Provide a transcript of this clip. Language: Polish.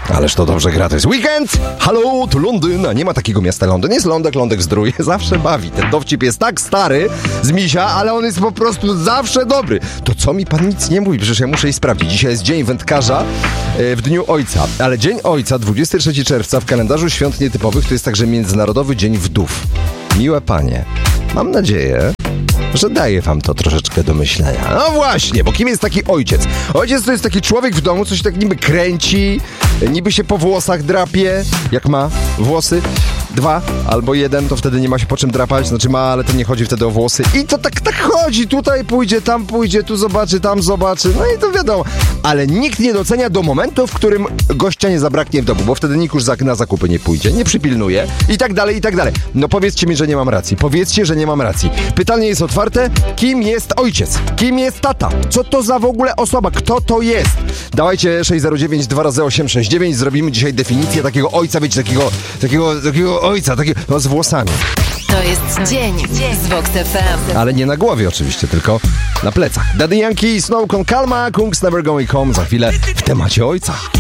Ależ to dobrze gra, to jest weekend! Halo, tu Londyn, a nie ma takiego miasta Londyn. Jest Londek, Londek zdrój, zawsze bawi. Ten dowcip jest tak stary z misia, ale on jest po prostu zawsze dobry. To co mi pan nic nie mówi? Przecież ja muszę jej sprawdzić. Dzisiaj jest Dzień Wędkarza w Dniu Ojca. Ale Dzień Ojca, 23 czerwca w kalendarzu świąt nietypowych, to jest także Międzynarodowy Dzień Wdów. Miłe panie, mam nadzieję, że daje wam to troszeczkę do myślenia. No właśnie, bo kim jest taki ojciec? Ojciec to jest taki człowiek w domu, co się tak niby kręci, niby się po włosach drapie, jak ma włosy. 2 albo 1, to wtedy nie ma się po czym drapać, znaczy ma, ale to nie chodzi wtedy o włosy. I to tak chodzi, tutaj pójdzie, tam pójdzie, tu zobaczy, tam zobaczy, no i to wiadomo. Ale nikt nie docenia do momentu, w którym gościa nie zabraknie w domu, bo wtedy nikt już na zakupy nie pójdzie, nie przypilnuje i tak dalej, i tak dalej. No powiedzcie mi, że nie mam racji, powiedzcie, że nie mam racji. Pytanie jest otwarte, kim jest ojciec? Kim jest tata? Co to za w ogóle osoba? Kto to jest? Dawajcie 609 2x869, zrobimy dzisiaj definicję takiego ojca, wiecie, takiego ojca, takiego no, z włosami. To jest dzień z Vox FM. Ale nie na głowie oczywiście, tylko na plecach. Daddy Yankee, Snow Con Calma, Kung's Never Going Home. Za chwilę w temacie ojca.